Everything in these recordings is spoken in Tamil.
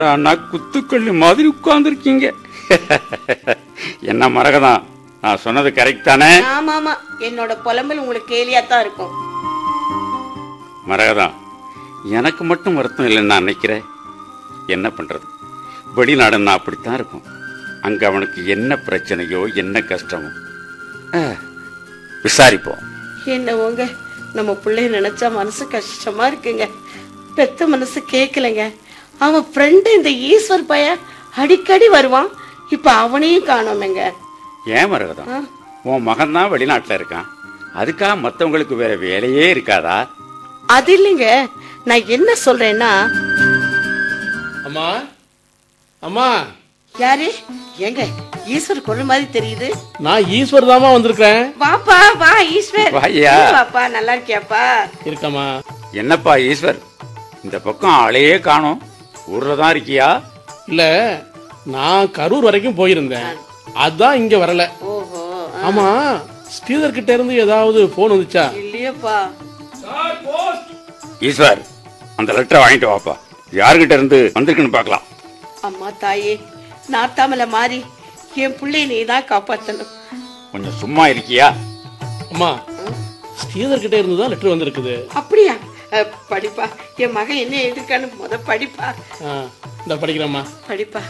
அண்ணா குத்துக்கல்லி மாதிரி உட்கார்ந்துருக்கீங்க. என்ன மரகதம், நான் சொன்னது கரெக்ட் தானே? ஆமா ஆமா, என்னோட புலம்பல் உங்களுக்கு கேலியா தான் இருக்கும். மரகதம், எனக்கு மட்டும் வருத்தம் இல்லைன்னு நான் நினைக்கிறேன். என்ன பண்றது, வெளிநாடுன்னா அப்படித்தான் இருக்கும். அங்க அவனுக்கு என்ன பிரச்சனையோ என்ன கஷ்டமோ விசாரிப்போம். என்னவோங்க, நம்ம பிள்ளைய நினைச்சா மனசு கஷ்டமா இருக்குங்க. பெத்த மனசு கேட்கலங்க. அவன் ஃப்ரெண்டு இந்த ஈஸ்வர் பைய அடிக்கடி வருவான். இப்ப அவனையும் காணோமேங்க. ஏன் மரகதம், உன் மகன் தான் வெளிநாட்டுல இருக்கான், அதுக்காக மத்தவங்களுக்கு வேற வேலையே இருக்காதா? அது இல்லைங்க, நான் என்ன சொல்றேன்னா. அம்மா அம்மா. யாரு? எங்க ஈஸ்வர் குரல் மாதிரி தெரியுது. நான் ஈஸ்வர் தாமா வந்திருக்கேன். வாப்பா வா ஈஸ்வர். வாயா. வாப்பா, நல்லா இருக்கியாப்பா? இருக்கமா. என்னப்பா ஈஸ்வர், இந்த பக்கம் ஆளையே காணோம், ஊர்ல தான் இருக்கியா? இல்ல, நான் கரூர் வரைக்கும் போயிருந்தேன், அதான் இங்க வரல. ஓஹோ. ஆமா, ஸ்ரீதர் கிட்ட இருந்து ஏதாவது போன் வந்துச்சா? இல்லையப்பா. ஈஸ்வர், அந்த லெட்டரை வாங்கிட்டு வாப்பா. யாருகிட்ட இருந்து வந்திருக்குன்னு பார்க்கலாம். அம்மா தாயே, நாத்தாமல மாறி என் பிள்ளைய நீ தான் காப்பாத்தணும். கொஞ்சம் சும்மா இருக்கியா? அம்மா, ஸ்ரீதர் கிட்ட இருந்து தான் லெட்டர் வந்திருக்குது. அப்படியா? படிப்பா, என் மகன் என்ன எழுதிருக்கான்னு முத படிப்பா. இந்த படிக்கிறேம்மா. படிப்பா.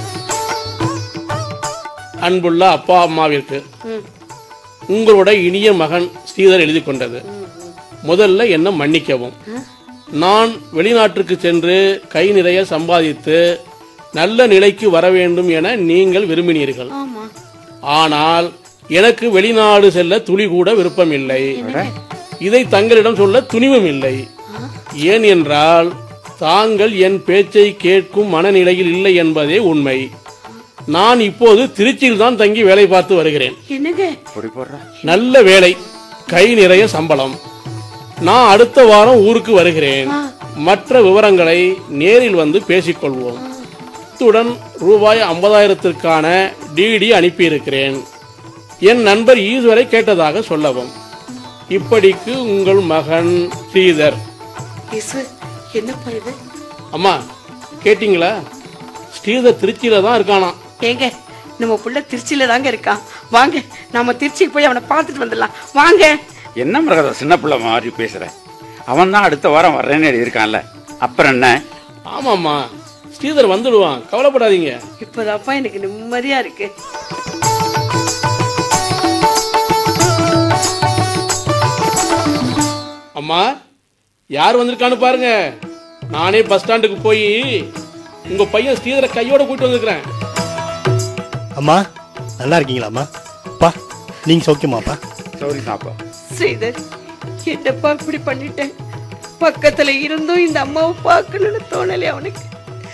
அன்புள்ள அப்பா அம்மாவிற்கு உங்களோட இனிய மகன் ஸ்ரீதர் எழுதி கொண்டது. முதல்ல என்ன மன்னிக்கவும். நான் வெளிநாட்டுக்கு சென்று கை நிறைய சம்பாதித்து நல்ல நிலைக்கு வர வேண்டும் என நீங்கள் விரும்பினீர்கள். ஆனால் எனக்கு வெளிநாடு செல்ல துளி கூட விருப்பம் இல்லை. இதை தங்களிடம் சொல்ல துணிவும் இல்லை. ஏன் என்றால் தாங்கள் என் பேச்சை கேட்கும் மனநிலையில் இல்லை என்பதே உண்மை. நான் இப்போது திருச்சியில் தான் தங்கி வேலை பார்த்து வருகிறேன். நல்ல வேலை, கை நிறைய சம்பளம். நான் அடுத்த வாரம் ஊருக்கு வருகிறேன். மற்ற விவரங்களை நேரில் வந்து பேசிக்கொள்வோம். இத்துடன் ரூபாய் 50,000க்கான டிடி அனுப்பியிருக்கிறேன். என் நண்பர் ஈஸ்வரை கேட்டதாக சொல்லவும். இப்படிக்கு உங்கள் மகன் ஸ்ரீதர். என்னப்பா இது? அம்மா, கேட்டீங்களா? ஸ்ரீதர் திருச்சியில தான் இருக்கானா. ஏங்க, நம்ம புள்ள திருச்சியில தாங்க இருக்கான். வாங்க, நாம திருச்சிக்கு போய் அவனை பார்த்துட்டு வந்துடலாம். வாங்க. என்ன மரகதம், சின்ன பிள்ளை மாதிரி பேசுற? அவன் தான் அடுத்த வாரம் வர்றேன்னு எழுதியிருக்கான்ல, அப்புறம் என்ன? ஆமாம்மா, ஸ்ரீதர் வந்துடுவான், கவலைப்படாதீங்க. இப்பதாப்பா எனக்கு நிம்மதியா இருக்கு. அம்மா, யார் வந்திருக்கான்னு பாருங்க. நானே பஸ் ஸ்டாண்டுக்கு போய் உங்க பையன் ஸ்ரீதரை கையோட கூட்டு வந்திருக்கிறேன். அம்மா, நல்லா இருக்கீங்களாம்மா? அப்பா, நீங்க சௌக்கியமாப்பா? சௌரியமாப்பா. ஸ்ரீதர், என்னப்பா இப்படி பண்ணிட்டேன்? பக்கத்துல இருந்தும் இந்த அம்மாவை பார்க்கணும்னு தோணலை அவனுக்கு.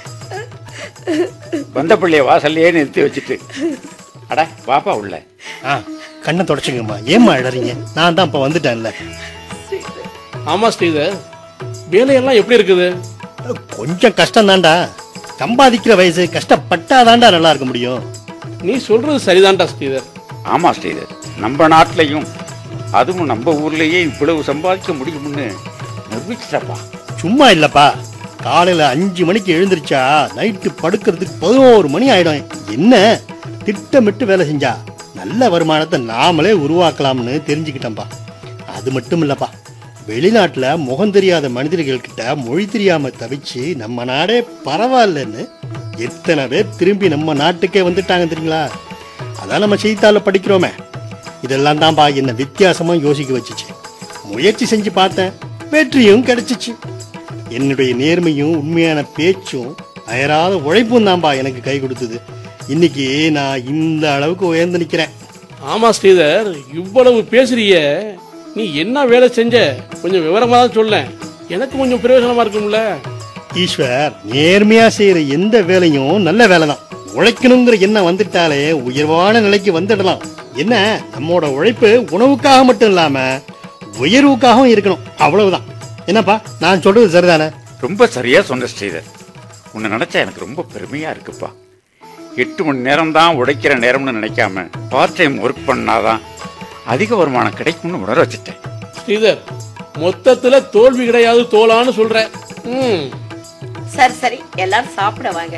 வந்த பிள்ளைய வாசல்லையே நிறுத்தி வச்சுட்டு அட பாப்பா உள்ள. கண்ணை தொடச்சுங்கம்மா. ஏம்மா அழறீங்க? நான் தான் இப்ப வந்துட்டேன்ல. ஆமா ஸ்ரீதர், வேலையெல்லாம் எப்படி இருக்குது? கொஞ்சம் கஷ்டம் தான்டா. சம்பாதிக்கிற வயசு, கஷ்டப்பட்டாதான்டா நல்லா இருக்க முடியும். நீ சொல்றது சரிதான்டா ஸ்ரீதர். ஆமா ஸ்ரீதர், நம்ம நாட்டிலையும் அதுவும் நம்ம ஊர்லயே இவ்வளவு சம்பாதிக்க முடியும்னு நிரூபிச்சிட்டப்பா. சும்மா இல்லப்பா, காலையில 5 மணிக்கு எழுந்திருச்சா நைட்டு படுக்கிறதுக்கு 11 மணி ஆயிடும். என்ன திட்டமிட்டு வேலை செஞ்சா நல்ல வருமானத்தை நாமளே உருவாக்கலாம்னு தெரிஞ்சுக்கிட்டேன்ப்பா. அது மட்டும் இல்லப்பா, வெளிநாட்டுல முகம் தெரியாத மனிதர்கள் கிட்ட மொழி தெரியாம தவிச்சு நம்ம நாடே பரவாயில்லன்னு எத்தனை பேர் திரும்பி நம்ம நாட்டுக்கே வந்துட்டாங்க தெரியுங்களா? அதான் நம்ம செய்தித்தாள படிக்கிறோமே. இதெல்லாம் தான்ப்பா என்ன வித்தியாசமா யோசிக்க வச்சுச்சு. முயற்சி செஞ்சு பார்த்தேன், வெற்றியும் கிடைச்சிச்சு. என்னுடைய நேர்மையும் உண்மையான பேச்சும் அயராத உழைப்பும் தான்பா எனக்கு கை கொடுத்தது. இன்னைக்கு நான் இந்த அளவுக்கு உயர்ந்து நிக்கிறேன். ஆமா ஸ்ரீதர், இவ்வளவு பேசுறிய, நீ என்ன வேலை செஞ்ச கொஞ்சம் விவரமா தான் சொல்ல, எனக்கு கொஞ்சம் பிரயோஜனமா இருக்கும்ல. ஈஸ்வர், நேர்மையா செய்யற எந்த வேலையும் நல்ல வேலை தான். உழைக்கணுங்கிற எண்ணம் வந்துட்டாலே உயர்வான நிலைக்கு வந்துடலாம். என்ன, நம்மோட உழைப்பு உணவுக்காக மட்டும் இல்லாம உயர்வுக்காகவும் இருக்கணும், அவ்வளவுதான். என்னப்பா, நான் சொல்றது சரிதானே? ரொம்ப சரியா சொன்ன ஸ்ரீதர். உன்னை நினைச்சா எனக்கு ரொம்ப பெருமையா இருக்குப்பா. 8 மணி நேரம் தான் உழைக்கிற நேரம்னு நினைக்காம பார்ட் டைம் ஒர்க் பண்ணாதான் அதிக வருமானம் கிடைக்கும்னு உணர வச்சுட்டேன். ஸ்ரீதர், மொத்தத்துல தோல்வி கிடையாது தோலான்னு சொல்ற. சரி சரி எல்லாரும் சாப்பிட வாங்க.